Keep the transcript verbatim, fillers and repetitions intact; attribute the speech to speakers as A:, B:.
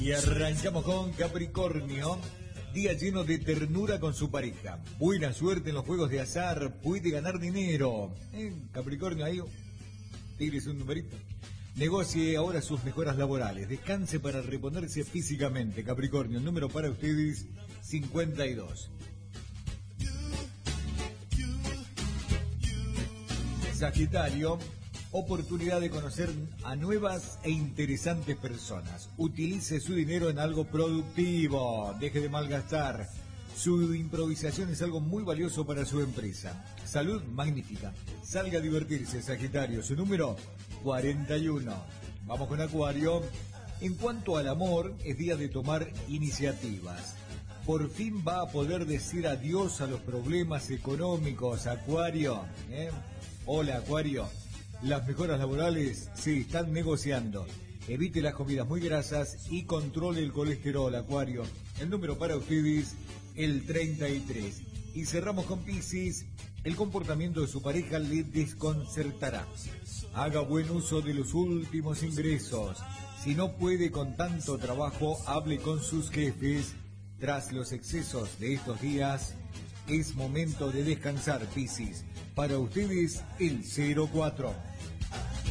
A: Y arrancamos con Capricornio, día lleno de ternura con su pareja. Buena suerte en los juegos de azar, puede ganar dinero. ¿Eh? Capricornio, ahí, tires un numerito. Negocie ahora sus mejoras laborales, descanse para reponerse físicamente. Capricornio, el número para ustedes, cincuenta y dos. Sagitario, oportunidad de conocer a nuevas e interesantes personas. Utilice su dinero en algo productivo. Deje de malgastar. Su improvisación es algo muy valioso para su empresa. Salud magnífica. Salga a divertirse, Sagitario. Su número, cuarenta y uno. Vamos con Acuario. En cuanto al amor, es día de tomar iniciativas. Por fin va a poder decir adiós a los problemas económicos, Acuario. ¿Eh? Hola, Acuario. Las mejoras laborales se están negociando. Evite las comidas muy grasas y controle el colesterol, Acuario. El número para ustedes, el treinta y tres. Y cerramos con Piscis. El comportamiento de su pareja le desconcertará. Haga buen uso de los últimos ingresos. Si no puede con tanto trabajo, hable con sus jefes. Tras los excesos de estos días, es momento de descansar, Piscis. Para ustedes, el cero cuatro.